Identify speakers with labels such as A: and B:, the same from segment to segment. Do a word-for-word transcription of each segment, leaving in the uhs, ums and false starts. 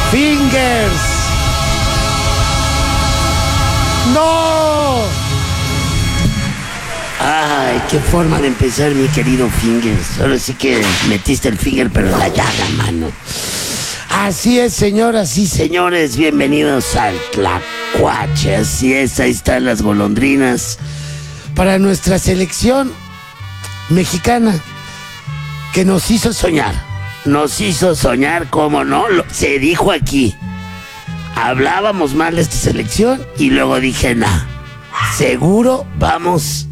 A: Fingers. ¡No! Ay, qué forma de empezar, mi querido Fingers. Ahora sí que metiste el finger, pero en la llaga, mano. Así es, señoras y señores, bienvenidos al Tlacuache. Así es, ahí están las golondrinas para nuestra selección mexicana que nos hizo soñar. Nos hizo soñar, cómo no, lo, se dijo aquí. Hablábamos mal de esta selección y luego dije, nah, seguro vamos,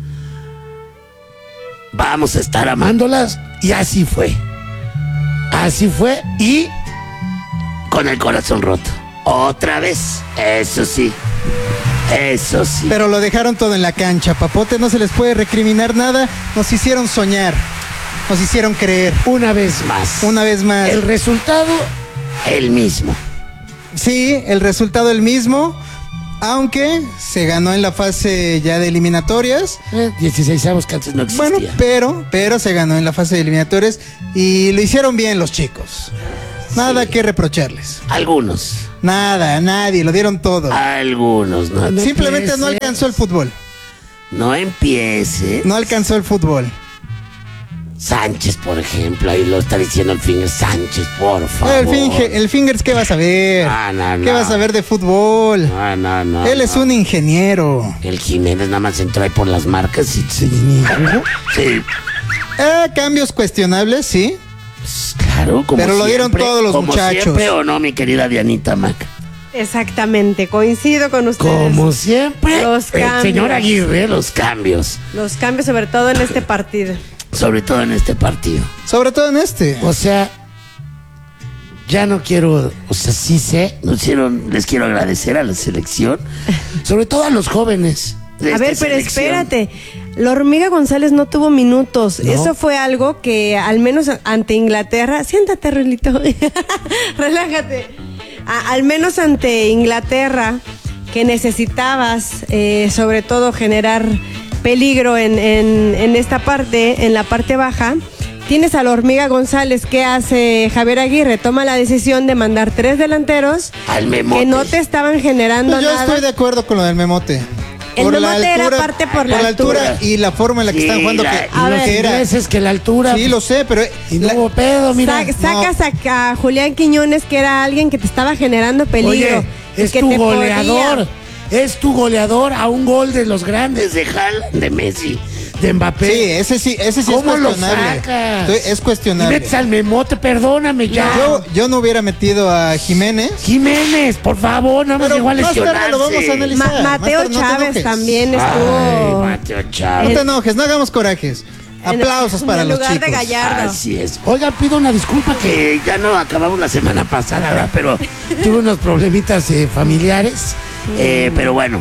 A: vamos a estar amándolas. Y así fue. Así fue y con el corazón roto. Otra vez, eso sí. Eso sí.
B: Pero lo dejaron todo en la cancha, Papote, no se les puede recriminar nada. Nos hicieron soñar, nos hicieron creer.
A: Una vez más.
B: Una vez más.
A: El resultado, el mismo.
B: Sí, el resultado el mismo, aunque se ganó en la fase ya de eliminatorias.
A: Eh, dieciséis avos que antes no existía.
B: Bueno, pero, pero se ganó en la fase de eliminatorias y lo hicieron bien los chicos. Nada sí. que reprocharles.
A: Algunos.
B: Nada, nadie, lo dieron todo.
A: Algunos, no. no
B: Simplemente
A: empieces.
B: no alcanzó el fútbol.
A: No empiece.
B: No alcanzó el fútbol.
A: Sánchez, por ejemplo, ahí lo está diciendo el Fingers. Sánchez, por favor.
B: El, finge, el Fingers, ¿qué vas a ver?
A: No, no, no.
B: ¿Qué vas a ver de fútbol?
A: No, no, no.
B: Él
A: no.
B: es un ingeniero.
A: El Jiménez nada más entró ahí por las marcas y... Sí. sí.
B: Eh, cambios cuestionables, sí.
A: Pues, claro, como
B: Pero lo dieron
A: siempre,
B: todos los
A: como
B: muchachos.
A: Siempre, ¿o no, mi querida Dianita Mac?
C: Exactamente, coincido con ustedes.
A: Como siempre,
C: Los
A: el
C: cambios.
A: señor Aguirre, los cambios.
C: Los cambios, sobre todo en este partido.
A: Sobre todo en este partido.
B: Sobre todo en este.
A: O sea, ya no quiero, o sea, sí sé, nos hicieron, les quiero agradecer a la selección, sobre todo a los jóvenes. De
C: A
A: esta
C: ver, pero
A: selección.
C: espérate. La hormiga González no tuvo minutos.
A: ¿No?
C: Eso fue algo que, al menos ante Inglaterra. Siéntate, Relito. Relájate. A- al menos ante Inglaterra, que necesitabas, eh, sobre todo, generar peligro en, en, en esta parte, en la parte baja. Tienes a la hormiga González. ¿Qué hace Javier Aguirre? Toma la decisión de mandar tres delanteros
A: Al Memote.
C: que no te estaban generando
B: Pues yo
C: nada.
B: estoy de acuerdo con lo del Memote.
C: El Memote era parte por la
B: altura y la forma en la que
A: Sí,
B: están jugando.
A: la-
B: que,
A: y
C: A
A: los
C: ver.
B: que era.
A: ingleses que la altura.
B: Sí, lo sé, pero
A: Y no
B: la-
A: hubo pedo, mira.
C: Sa- sacas a, a Julián Quiñones, que era alguien que te estaba generando peligro.
A: Oye,
C: y
A: es
C: que
A: tu
C: te
A: goleador.
C: podía.
A: Es tu goleador a un gol de los grandes, de Haaland, de Messi, de Mbappé.
B: Sí, ese sí, ese sí es
A: ¿Cómo lo
B: cuestionable.
A: sacas?
B: Estoy- Es
A: Y
B: cuestionable.
A: metes al Memote, perdóname ya.
B: Yo, yo no hubiera metido a Jiménez.
A: Jiménez, por favor, no me
B: Pero
A: llegó a
B: más tarde
A: lesionarse.
B: lo vamos a analizar.
C: Ma- Mateo
B: Más tarde, no te
C: Chávez
B: enojes.
C: también
A: Ay,
C: estuvo.
A: Mateo
B: No
A: Chávez.
B: te enojes, no hagamos corajes.
C: En-
B: Aplausos para
C: en
B: los
C: lugar de
B: chicos.
C: Gallardo.
A: Así es. Oiga, pido una disculpa que ya no acabamos la semana pasada, ¿verdad? Pero tuve unos problemitas eh, familiares. Eh, pero bueno,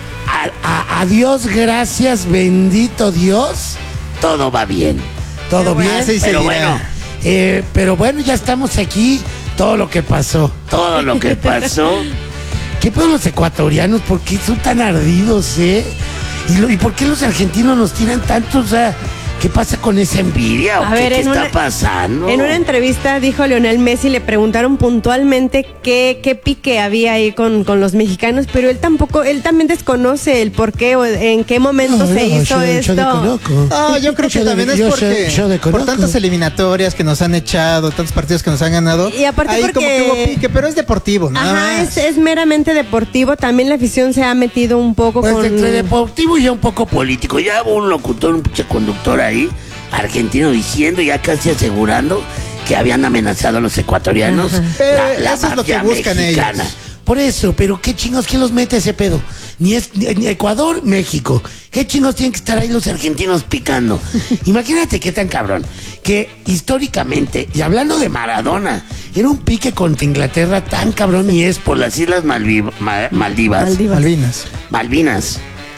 A: a, a- a Dios gracias, bendito Dios, todo va bien. Todo
C: Qué bueno.
A: bien,
B: Así
A: pero
B: seguirá.
A: bueno, eh, pero bueno, ya estamos aquí. Todo lo que pasó, todo lo que pasó. ¿Qué pedo los ecuatorianos? ¿Por qué son tan ardidos, eh? ¿Y, lo- y por qué los argentinos nos tiran tanto? O sea, ¿qué pasa con esa envidia? ¿O
C: A
A: qué,
C: ver,
A: qué
C: en
A: está
C: una-
A: pasando?
C: En una entrevista dijo Lionel Messi, le preguntaron puntualmente qué, qué pique había ahí con, con los mexicanos, pero él tampoco, él también desconoce el por qué o en qué momento
A: No,
C: se
A: no,
C: hizo
A: yo- yo
C: esto.
A: desconozco.
B: Ah, yo creo que
A: Yo de-
B: también es
A: yo-
B: porque
A: yo de
B: por
A: conozco.
B: tantas eliminatorias que nos han echado, tantos partidos que nos han ganado.
C: Y aparte
B: ahí
C: porque-
B: como que hubo pique, pero es deportivo, nada
C: Ajá,
B: más.
C: es, es meramente deportivo. También la afición se ha metido un poco
A: Pues
C: con...
A: entre deportivo y ya un poco político. Ya hubo un locutor, un pinche conductor ahí, argentino, diciendo, ya casi asegurando que habían amenazado a los ecuatorianos.
C: Ajá.
B: Pero eso es lo que
A: mafia
B: buscan
A: mexicana.
B: ellos.
A: Por eso, pero qué chingos, ¿quién los mete a ese pedo? Ni es ni, ni Ecuador, México. ¿Qué chingos tienen que estar ahí los argentinos picando? Imagínate qué tan cabrón. Que históricamente, y hablando de Maradona, era un pique contra Inglaterra tan cabrón y es por las Islas Malvi- Ma- Maldivas.
C: Maldivas.
B: Malvinas.
A: Malvinas.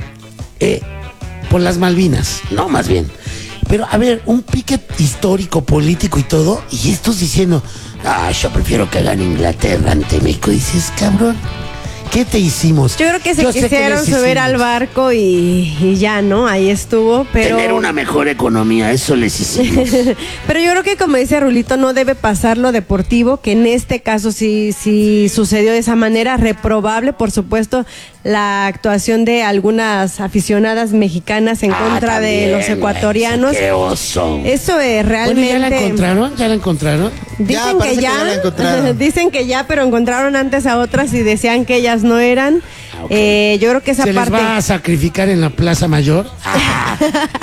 A: Eh, por las Malvinas, no, más bien. Pero, a ver, un pique histórico, político y todo, y estos diciendo, ah, yo prefiero que gane Inglaterra ante México. Dices, cabrón, ¿Qué te hicimos?
C: Yo creo que se
A: Yo sé que
C: quisieron
A: les
C: subir
A: hicimos.
C: al barco y, y ya, ¿no? Ahí estuvo, pero...
A: Tener una mejor economía, eso les hicimos.
C: Pero yo creo que, como dice Rulito, no debe pasar lo deportivo, que en este caso sí, sí sucedió de esa manera, reprobable, por supuesto, la actuación de algunas aficionadas mexicanas en
A: Ah,
C: contra de
A: también,
C: los ecuatorianos.
A: Qué oso.
C: Eso es realmente...
A: Bueno, ¿ya la encontraron? ¿Ya la encontraron?
B: Ya,
C: Dicen que
B: parece que
C: ya,
B: ya la encontraron.
C: dicen que ya, pero encontraron antes a otras y decían que ellas no eran.
A: Ah, ok.
C: Eh, yo creo que esa
A: ¿Se
C: parte...
A: les va a sacrificar en la Plaza Mayor? Ah,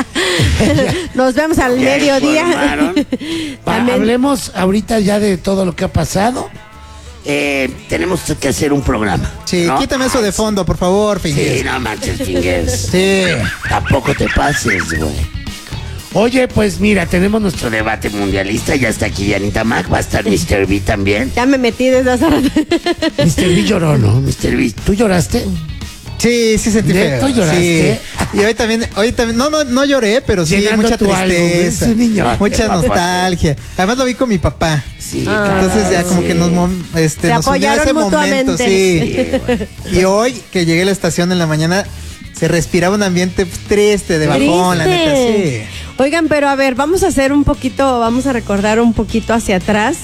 C: Nos vemos al
A: ya
C: mediodía.
A: informaron. Va,
C: También-
A: hablemos ahorita ya de todo lo que ha pasado. Eh, tenemos que hacer un programa.
B: Sí,
A: ¿no?
B: quítame eso de fondo, por favor,
A: Sí,
B: Fingers.
A: no manches, Fingers.
B: Sí.
A: Tampoco te pases, güey. Oye, pues mira, tenemos nuestro debate mundialista. Ya está aquí Yanita Mac. Va a estar mister B también.
C: Ya me metí desde hace rato.
A: mister B lloró, ¿no? mister B, ¿tú lloraste?
B: Sí, sí sentí
A: ¿Neto
B: feo.
A: lloraste?
B: Sí. Y hoy también, hoy también, no, no, no lloré, pero sí,
A: Llenando
B: mucha
A: tu álbum,
B: tristeza,
A: es un niñote,
B: mucha
A: papá.
B: nostalgia. Además lo vi con mi papá.
A: Sí,
C: Ah.
B: Entonces ya como
A: sí.
B: que nos, mom- este,
C: Se
B: nos unió
C: apoyaron
B: ese momento,
C: mutuamente.
B: sí.
A: Sí, güey.
B: Y hoy que llegué a la estación en la mañana, se respiraba un ambiente triste, de bajón, la neta, sí.
C: Triste. Oigan, pero a ver, vamos a hacer un poquito, vamos a recordar un poquito hacia atrás.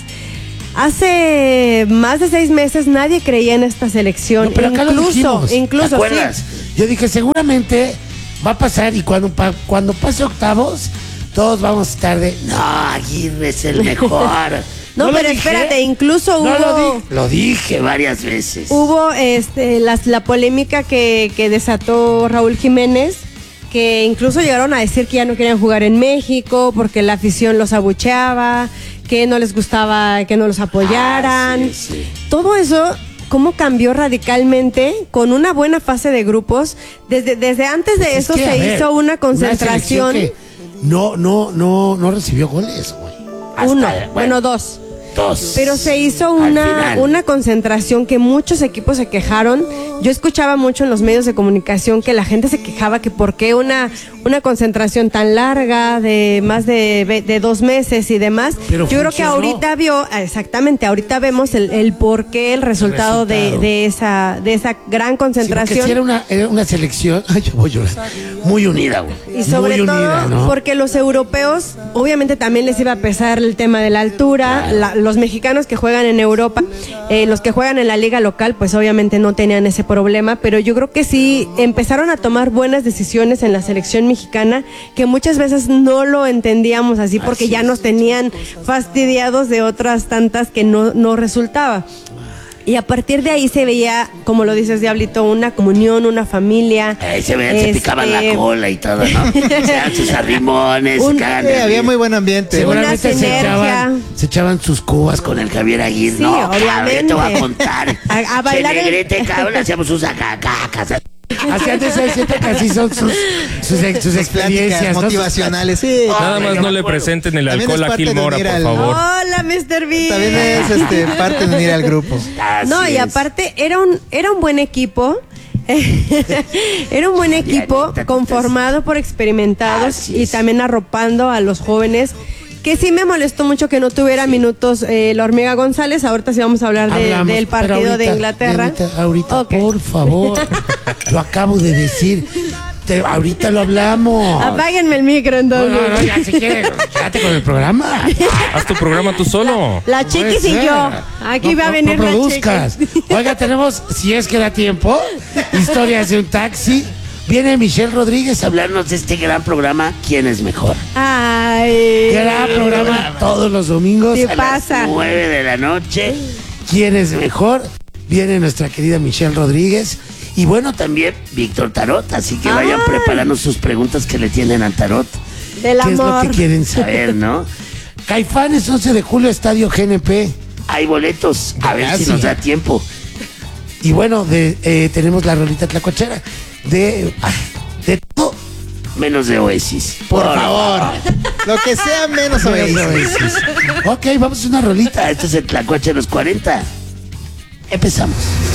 C: Hace más de seis meses nadie creía en esta selección.
A: No, pero acá lo
C: incluso,
A: dijimos,
C: incluso,
A: ¿te acuerdas?
C: sí.
A: Yo dije, seguramente va a pasar y cuando, pa- cuando pase octavos, todos vamos a estar de, no, Aguirre es el mejor.
C: No,
A: lo
C: pero
A: dije?
C: espérate, incluso
A: No
C: hubo...
A: lo, di- lo dije varias veces.
C: Hubo este, las, la polémica que, que desató Raúl Jiménez, que incluso llegaron a decir que ya no querían jugar en México porque la afición los abucheaba, que no les gustaba que no los apoyaran.
A: Ah, sí, sí.
C: Todo eso, ¿cómo cambió radicalmente con una buena fase de grupos? Desde, desde antes de
A: Es
C: eso
A: que, a
C: se
A: ver,
C: hizo una concentración.
A: selección que no, no, no, no recibió goles, güey. Hasta-
C: Uno, bueno, dos.
A: dos.
C: Pero se hizo
A: Al
C: una,
A: final.
C: una concentración que muchos equipos se quejaron. Yo escuchaba mucho en los medios de comunicación que la gente se quejaba que por qué una, una concentración tan larga de más de, ve- de dos meses y demás.
A: Pero
C: Yo creo que
A: funcionó.
C: ahorita vio, exactamente, ahorita vemos el, el por qué, el resultado,
A: resultado.
C: De, de esa de esa gran
A: Sí, porque
C: concentración.
A: sí era una, era una selección, ay, yo voy a llorar, muy unida, güey.
C: Y sobre
A: muy
C: todo
A: unida, ¿no?
C: porque los europeos, obviamente también les iba a pesar el tema de la altura. La- los mexicanos que juegan en Europa, eh, los que juegan en la liga local, pues obviamente no tenían ese problema. Pero yo creo que sí empezaron a tomar buenas decisiones en la selección mexicana, que muchas veces no lo entendíamos así porque
A: Así
C: ya
A: es.
C: nos tenían fastidiados de otras tantas que no, no resultaba. Y a partir de ahí se veía, como lo dices, Diablito, una comunión, una familia.
A: Ahí se veían, se
C: Este,
A: picaban la cola y todo, ¿no? Se dan sus arrimones,
C: Un-
A: cagan
B: Sí,
A: el-
B: había muy buen ambiente.
A: Seguramente se
C: sinergia.
A: echaban, se echaban sus cubas con el Javier Aguirre.
C: Sí,
A: no, cabrón,
C: obviamente.
A: yo te voy a contar.
C: A- a bailar
A: Se
C: el-
A: negrete, cabrón, hacíamos sus acacacas. Hacían de ese siento que así son sus, sus, ex- sus
B: Sus
A: experiencias,
B: pláticas
A: ¿no?
B: motivacionales, sí.
A: Ah,
D: Nada más
A: yo
D: no
A: me
D: le
A: acuerdo.
D: presenten el
B: También
D: alcohol
B: es
D: a
B: parte
D: Gil
B: de
D: Mora,
B: unir
D: por
B: al-
D: favor.
C: Hola, mister B.
B: También es este, parte de unir al grupo.
A: Así
C: No, y
A: es.
C: aparte era un, era un buen equipo. Era un buen equipo
A: Dianita,
C: conformado por experimentados
A: Así
C: y
A: es.
C: también arropando a los jóvenes. Que sí me molestó mucho que no tuviera minutos eh, la hormiga González. Ahorita sí vamos a hablar de-
A: Hablamos,
C: del
A: pero
C: partido de
A: ahorita,
C: Inglaterra.
A: Ahorita, ahorita,
C: Ok.
A: por favor. Lo acabo de decir. Te- ahorita lo hablamos.
C: Apáguenme el micro
A: No,
C: entonces.
A: no, no, ya si quieres, quédate con el programa.
D: Haz tu programa tú solo.
C: La
A: Puede
C: chiquis y
A: ser.
C: yo. Aquí
A: No,
C: va a
A: no,
C: venir
A: no
C: la
A: produzcas.
C: chiquis.
A: Oiga, tenemos, si es que da tiempo, historias de un taxi. Viene Michelle Rodríguez a hablarnos de este gran programa, ¿Quién es mejor?
C: Ay.
A: Gran programa todos los domingos
C: Sí
A: a
C: pasa.
A: las nueve de la noche. ¿Quién es mejor? Viene nuestra querida Michelle Rodríguez. Y bueno, también Víctor Tarot. Así que vayan
C: Ay.
A: preparando sus preguntas que le tienen a Tarot.
C: Del
A: ¿Qué es lo
C: amor.
A: que quieren saber, no? Caifanes, once de julio, Estadio G N P. Hay boletos. A ver si
B: Gracias.
A: nos da tiempo. Y bueno, de, eh, tenemos la rolita tlacuachera. De, ay, de todo menos de Oasis.
B: Por favor. Lo que sea menos
A: Menos de
B: Oasis.
A: Oasis. Ok, vamos a una rolita. Este es el Tlacuache de los cuarenta. Empezamos.